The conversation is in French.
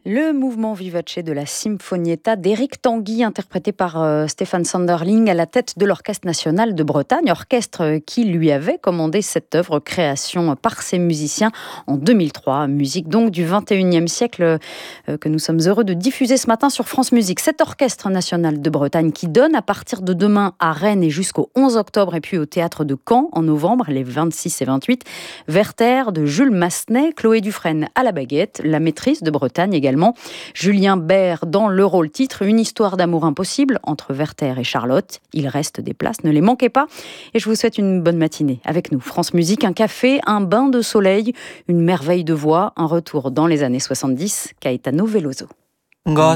Le mouvement vivace de la Sinfonietta d'Éric Tanguy, interprété par Stéphane Sanderling à la tête de l'Orchestre national de Bretagne, orchestre qui lui avait commandé cette œuvre, création par ses musiciens en 2003. Musique donc du 21e siècle que nous sommes heureux de diffuser ce matin sur France Musique. Cet Orchestre national de Bretagne qui donne à partir de demain à Rennes et jusqu'au 11 octobre et puis au Théâtre de Caen en novembre, les 26 et 28. Werther de Jules Massenet, Chloé Dufresne à la baguette, la maîtrise de Bretagne également. Julien Bert dans le rôle titre, une histoire d'amour impossible entre Werther et Charlotte. Il reste des places, ne les manquez pas. Et je vous souhaite une bonne matinée avec nous. France Musique, un café, un bain de soleil, une merveille de voix, un retour dans les années 70, Caetano Veloso.